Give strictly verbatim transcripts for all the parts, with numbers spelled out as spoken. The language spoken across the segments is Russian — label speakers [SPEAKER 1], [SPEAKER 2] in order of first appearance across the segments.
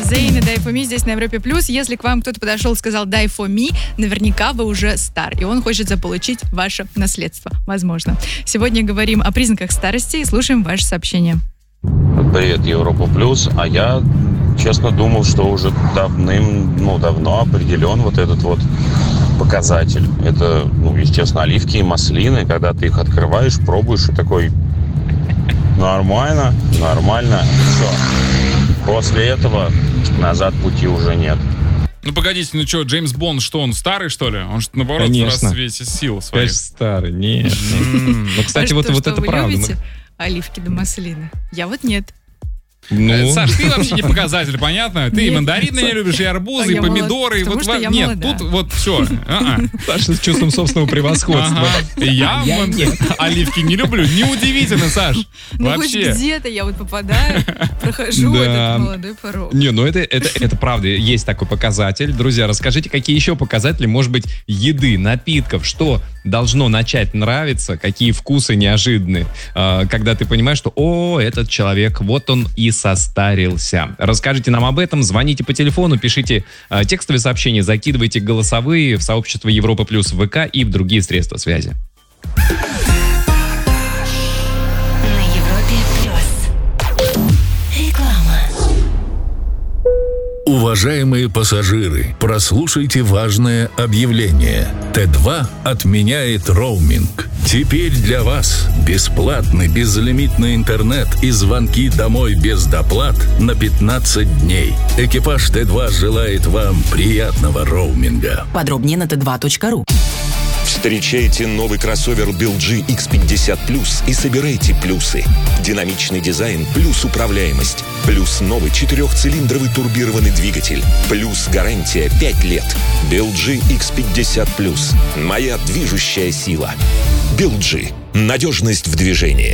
[SPEAKER 1] Зейн и Die For Me здесь на Европе Плюс. Если к вам кто-то подошел и сказал Die For Me, наверняка вы уже стар, и он хочет заполучить ваше наследство. Возможно. Сегодня говорим о признаках старости и слушаем ваши сообщения.
[SPEAKER 2] Привет, Европа Плюс. А я, честно, думал, что уже давным, ну, давно определен вот этот вот показатель. Это, ну, естественно, оливки и маслины. Когда ты их открываешь, пробуешь и такой... Нормально, нормально. Все. После этого назад пути уже нет.
[SPEAKER 3] Ну, погодите, ну что, Джеймс Бонд, что, он старый, что ли? Он же, наоборот,
[SPEAKER 4] Конечно.
[SPEAKER 3] в расцвете сил своих.
[SPEAKER 4] Конечно, старый. Нет. Ну, кстати, вот это правда.
[SPEAKER 1] Любите оливки да маслины? Я вот нет.
[SPEAKER 4] Ну.
[SPEAKER 3] Саш, ты вообще не показатель, понятно? Ты и мандарины не любишь, и арбузы, и помидоры.
[SPEAKER 1] Потому что я
[SPEAKER 3] Нет,
[SPEAKER 1] молода.
[SPEAKER 3] тут вот все.
[SPEAKER 4] Саша с чувством собственного превосходства.
[SPEAKER 3] Я оливки не люблю. Неудивительно, Саш.
[SPEAKER 1] Ну, хоть
[SPEAKER 3] Вообще.
[SPEAKER 1] где-то я вот попадаю, прохожу этот молодой порог.
[SPEAKER 4] Не, ну это, это, это правда, есть такой показатель. Друзья, расскажите, какие еще показатели, может быть, еды, напитков, что должно начать нравиться, какие вкусы неожиданные, э, когда ты понимаешь, что, о, этот человек, вот он и состарился. Расскажите нам об этом, звоните по телефону, пишите э, текстовые сообщения, закидывайте голосовые в сообщество Европа Плюс в ВК и в другие средства связи.
[SPEAKER 5] На Европе Плюс. Реклама.
[SPEAKER 6] Уважаемые пассажиры, прослушайте важное объявление. Тэ два отменяет роуминг. Теперь для вас бесплатный безлимитный интернет и звонки домой без доплат на пятнадцать дней. Экипаж Тэ два желает вам приятного роуминга.
[SPEAKER 7] Подробнее на тэ два точка ру.
[SPEAKER 8] Встречайте новый кроссовер би эл джи икс пятьдесят плюс и собирайте плюсы. Динамичный дизайн плюс управляемость. Плюс новый четырехцилиндровый турбированный двигатель. Плюс гарантия пять лет. би эл джи икс пятьдесят плюс. Моя движущая сила. би эл джи. Надежность в движении.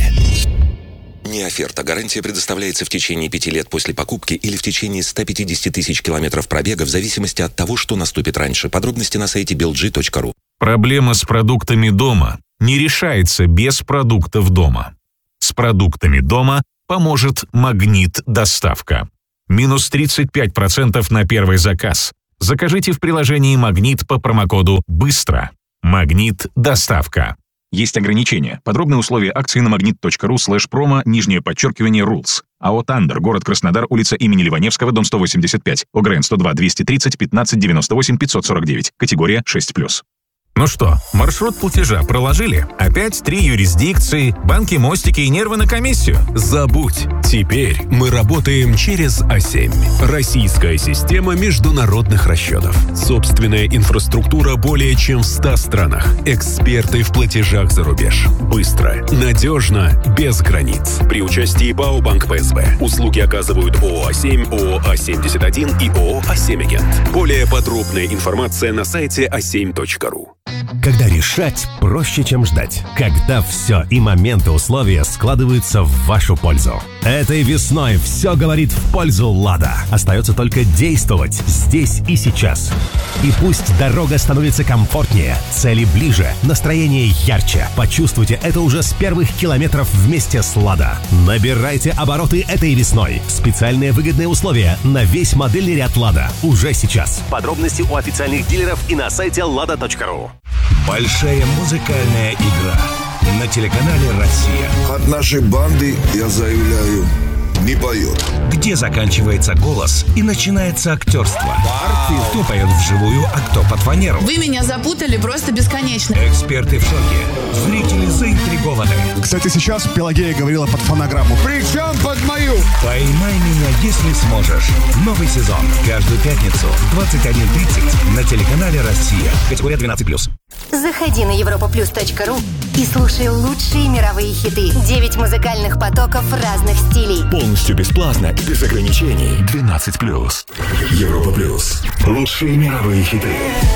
[SPEAKER 8] Не оферта. Гарантия предоставляется в течение пяти лет после покупки или в течение ста пятидесяти тысяч километров пробега в зависимости от того, что наступит раньше. Подробности на сайте би эл джи точка ру.
[SPEAKER 9] Проблема с продуктами дома не решается без продуктов дома. С продуктами дома поможет «Магнит Доставка». Минус тридцать пять процентов на первый заказ. Закажите в приложении «Магнит» по промокоду «Быстро». «Магнит Доставка». Есть ограничения. Подробные условия акции на магнит точка ру слэш промо, нижнее подчеркивание, rules. АО «Тандер», город Краснодар, улица имени Ливаневского, дом сто восемьдесят пять, ОГРН сто два двести тридцать пятнадцать девяносто восемь пятьсот сорок девять, категория шесть плюс. Ну что, маршрут платежа проложили? Опять три юрисдикции, банки, мостики и нервы на комиссию?
[SPEAKER 10] Забудь. Теперь мы работаем через а семь. Российская система международных расчетов. Собственная инфраструктура более чем в ста странах. Эксперты в платежах за рубеж. Быстро, надежно, без границ. При участии БАО Банк Пэ Эс Бэ. Услуги оказывают ООО а семь, ООО а семьдесят один и ООО а семь Агент. Более подробная информация на сайте а семь точка ру.
[SPEAKER 11] Когда решать проще, чем ждать. Когда все и моменты условия складываются в вашу пользу. Этой весной все говорит в пользу «Лада». Остается только действовать здесь и сейчас. И пусть дорога становится комфортнее, цели ближе, настроение ярче. Почувствуйте это уже с первых километров вместе с «Лада». Набирайте обороты этой весной. Специальные выгодные условия на весь модельный ряд «Лада» уже сейчас. Подробности у официальных дилеров и на сайте лада точка ру.
[SPEAKER 12] Большая музыкальная игра на телеканале «Россия».
[SPEAKER 13] От нашей банды, я заявляю, не поет.
[SPEAKER 12] Где заканчивается голос и начинается актерство. Кто поет вживую, а кто под фанеру.
[SPEAKER 14] Вы меня запутали просто бесконечно.
[SPEAKER 12] Эксперты в шоке. Зрители заинтригованы.
[SPEAKER 15] Кстати, сейчас Пелагея говорила под фонограмму. Причем под мою.
[SPEAKER 12] «Поймай меня, если сможешь». Новый сезон. Каждую пятницу в двадцать один тридцать на телеканале «Россия». Категория двенадцать плюс.
[SPEAKER 5] Заходи на европа плюс точка ру и слушай лучшие мировые хиты. Девять музыкальных потоков разных стилей.
[SPEAKER 10] Полностью бесплатно и без ограничений. двенадцать плюс. Европа Плюс. Лучшие мировые хиты.